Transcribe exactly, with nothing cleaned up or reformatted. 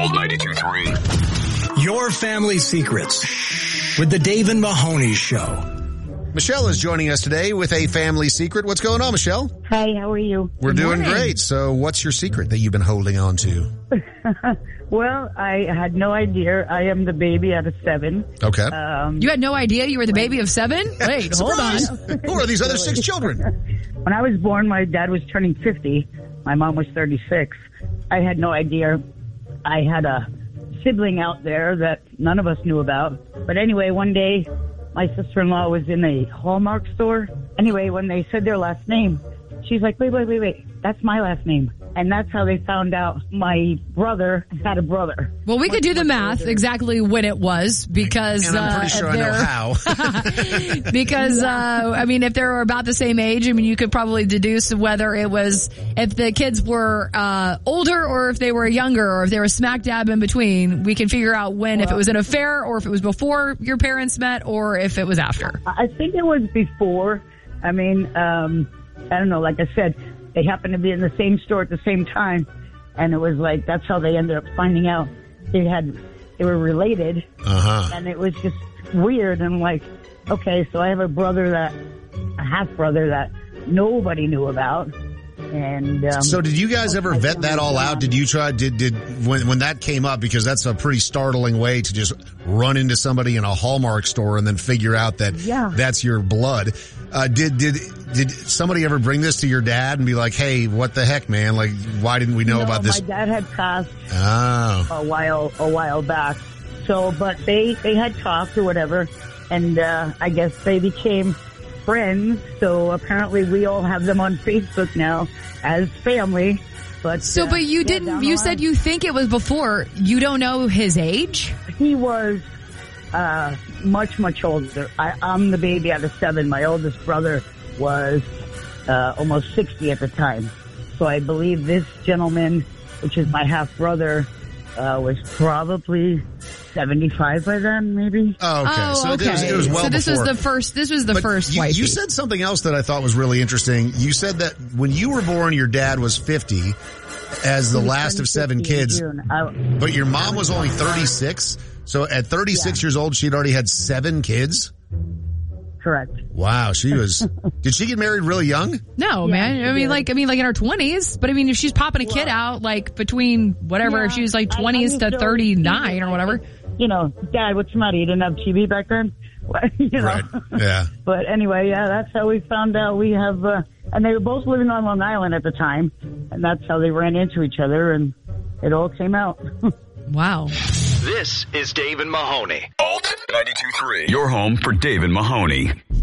Old ninety-two point three. Your Family Secrets with the Dave and Mahoney Show. Michelle is joining us today with a family secret. What's going on, Michelle? Hi, how are you? We're Good doing morning. great. So what's your secret that you've been holding on to? Well, I had no idea. I am the baby out of seven. Okay. Um, You had no idea you were the baby of seven? Wait, hold on. Surprise! Who are these other six children? when I was born, my dad was turning fifty. My mom was thirty-six. I had no idea. I had a sibling out there that none of us knew about. But anyway, one day, my sister-in-law was in a Hallmark store. Anyway, when they said their last name, she's like, wait, wait, wait, wait. That's my last name. And that's how they found out my brother had a brother. Well, we could do the math exactly when it was because And I'm pretty uh, sure I know how. because uh, I mean, if they were about the same age, I mean, you could probably deduce whether it was if the kids were uh, older or if they were younger or if they were smack dab in between. We can figure out when well, if it was an affair or if it was before your parents met or if it was after. I think it was before. I mean, um, I don't know. Like I said, they happened to be in the same store at the same time, and it was like that's how they ended up finding out they had they were related. Uh-huh. And it was just weird. And like, okay, so I have a brother that a half brother that nobody knew about. And um, so, did you guys ever vet that all out? Did you try? Did did when when that came up? Because that's a pretty startling way to just run into somebody in a Hallmark store and then figure out that yeah. that's your blood. Uh, did did did somebody ever bring this to your dad and be like, "Hey, what the heck, man? Like, why didn't we know no, about this?" My dad had passed oh. a while a while back. So, but they they had talked or whatever, and uh, I guess they became friends. So apparently, we all have them on Facebook now as family. But so, uh, but you yeah, didn't. You said you think it was before. You don't know his age. He was uh, much much older. I, I'm the baby out of seven. My oldest brother was uh, almost sixty at the time. So I believe this gentleman, which is my half brother, uh, was probably seventy-five by then, maybe. Oh, okay. Oh, so okay. It, was, it was well So this before. was the first. This was the But first. You, wifey. you said something else that I thought was really interesting. You said that when you were born, your dad was fifty, as the last of seven kids, I, but your mom was only thirty-six. So at thirty-six Yeah. years old, she'd already had seven kids. Correct. Wow, she was. Did she get married really young? No, Yeah, man. I she mean, did. like, I mean, like in her twenties. But I mean, if she's popping a kid out, like between whatever, Yeah, if she was like I- I twenties used to to always thirty-nine see or whatever. You know, Dad, what's the matter? You didn't have T V back then? you know. Right. Yeah. But anyway, yeah, that's how we found out we have, uh, and they were both living on Long Island at the time, and that's how they ran into each other, and it all came out. Wow. This is Dave and Mahoney. Old ninety-two point three. Your home for Dave and Mahoney.